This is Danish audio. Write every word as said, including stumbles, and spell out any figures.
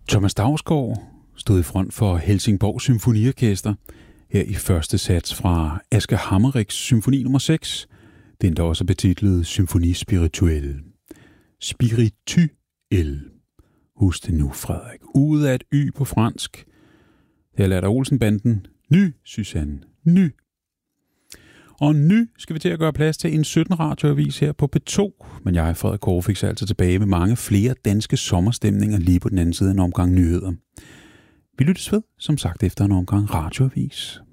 Thomas Dausgaard stod i front for Helsingborg Symfoniorkester her i første sats fra Aske Hammerichs symfoni nummer seks. Den der også er betitlet Symfoni Spirituelle. Spirituel. Husk det nu, Frederik. Ude af et y på fransk. Det er Latter Olsen-banden. Ny, Susanne. Ny. Og ny skal vi til at gøre plads til en sytten radioavis her på P to. Men jeg, Frederik Kåre, fik sig altså tilbage med mange flere danske sommerstemninger lige på den anden side af en omgang nyheder. Vi lyttes ved, som sagt, efter en omgang radioavis.